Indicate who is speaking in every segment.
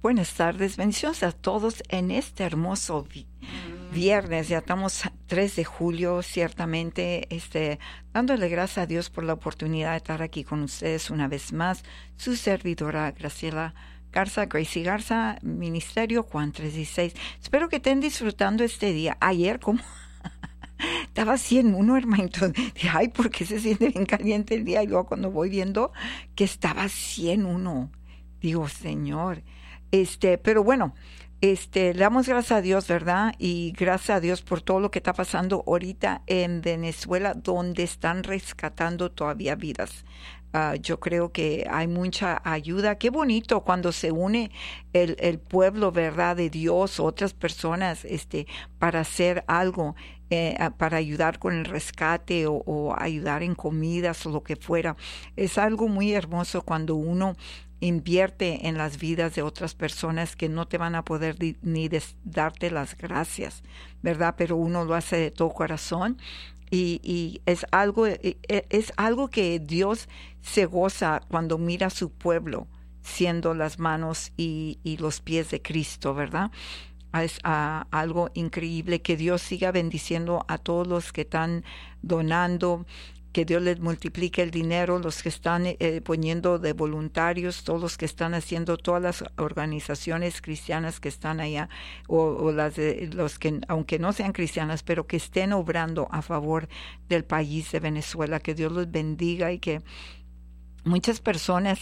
Speaker 1: Buenas tardes, bendiciones a todos en este hermoso viernes. Ya estamos 3 de julio, ciertamente, dándole gracias a Dios por la oportunidad de estar aquí con ustedes una vez más. Su servidora Graciela Garza, Gracie Garza, Ministerio Juan 3:16. Espero que estén disfrutando este día. Ayer, como estaba 101, hermanito. Dije, ay, ¿por qué se siente bien caliente el día? Y luego cuando voy viendo que estaba 101, digo, Señor. Pero bueno, le damos gracias a Dios, ¿verdad? Y gracias a Dios por todo lo que está pasando ahorita en Venezuela, donde están rescatando todavía vidas. Yo creo que hay mucha ayuda. Qué bonito cuando se une el pueblo, ¿verdad?, de Dios, otras personas, para hacer algo, para ayudar con el rescate o ayudar en comidas o lo que fuera. Es algo muy hermoso cuando uno invierte en las vidas de otras personas que no te van a poder ni darte las gracias, ¿verdad? Pero uno lo hace de todo corazón y es algo que Dios se goza cuando mira a su pueblo siendo las manos y los pies de Cristo, ¿verdad? Es algo increíble. Que Dios siga bendiciendo a todos los que están donando, que Dios les multiplique el dinero, los que están poniendo de voluntarios, todos los que están haciendo, todas las organizaciones cristianas que están allá, o las de los que, aunque no sean cristianas, pero que estén obrando a favor del país de Venezuela. Que Dios los bendiga y que muchas personas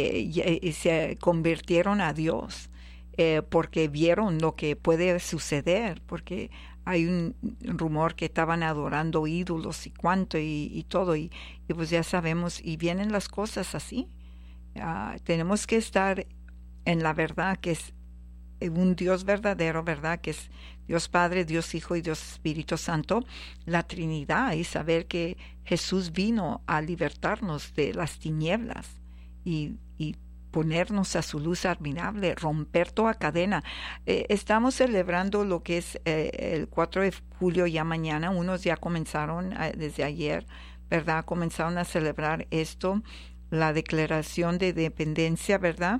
Speaker 1: se convirtieron a Dios porque vieron lo que puede suceder, porque hay un rumor que estaban adorando ídolos y cuánto y todo, y pues ya sabemos, y vienen las cosas así. Tenemos que estar en la verdad, que es un Dios verdadero, ¿verdad?, que es Dios Padre, Dios Hijo y Dios Espíritu Santo, la Trinidad, y saber que Jesús vino a libertarnos de las tinieblas y ponernos a su luz admirable, romper toda cadena. Estamos celebrando lo que es el 4 de julio ya mañana. Unos ya comenzaron desde ayer, ¿verdad? Comenzaron a celebrar esto, la declaración de independencia, ¿verdad?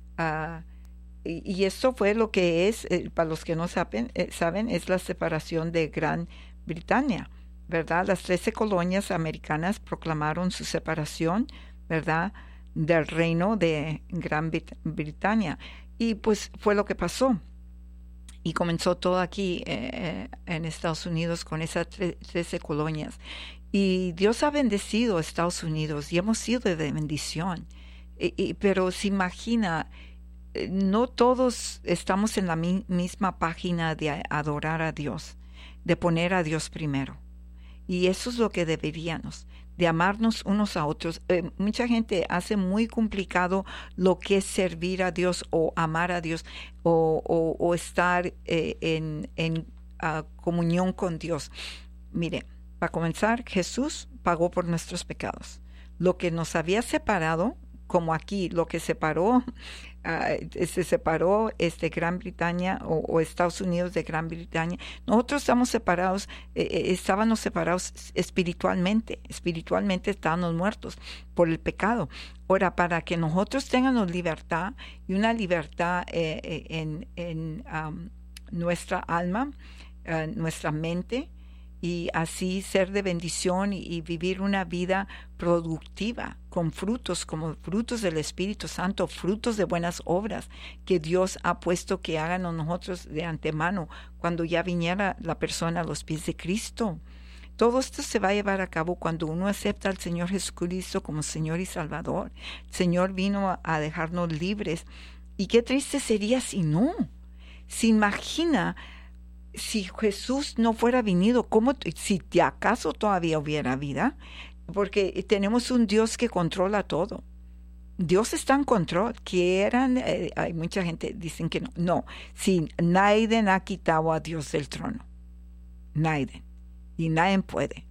Speaker 1: Y esto fue lo que es, para los que no saben, es la separación de Gran Bretaña, ¿verdad? Las 13 colonias americanas proclamaron su separación, ¿verdad?, del reino de Gran Bretaña. Y pues fue lo que pasó. Y comenzó todo aquí en Estados Unidos con esas 13 colonias. Y Dios ha bendecido a Estados Unidos y hemos sido de bendición. Pero se imagina, no todos estamos en la misma página de adorar a Dios, de poner a Dios primero. Y eso es lo que deberíamos, de amarnos unos a otros. Mucha gente hace muy complicado lo que es servir a Dios o amar a Dios o estar en comunión con Dios. Mire, para comenzar, Jesús pagó por nuestros pecados. Lo que nos había separado, como aquí, lo que separó, se separó Gran Bretaña o Estados Unidos de Gran Bretaña. Nosotros estamos separados, estábamos separados espiritualmente estábamos muertos por el pecado. Ahora, para que nosotros tengamos libertad y una libertad en nuestra alma, nuestra mente, y así ser de bendición y vivir una vida productiva con frutos, como frutos del Espíritu Santo, frutos de buenas obras que Dios ha puesto que hagan a nosotros de antemano cuando ya viniera la persona a los pies de Cristo. Todo esto se va a llevar a cabo cuando uno acepta al Señor Jesucristo como Señor y Salvador. El Señor vino a dejarnos libres. Y qué triste sería si no. Se imagina si Jesús no fuera venido, si de acaso todavía hubiera vida, porque tenemos un Dios que controla todo. Dios está en control. Hay mucha gente dicen que no. No, si nadie ha quitado a Dios del trono. Nadie. Y nadie puede.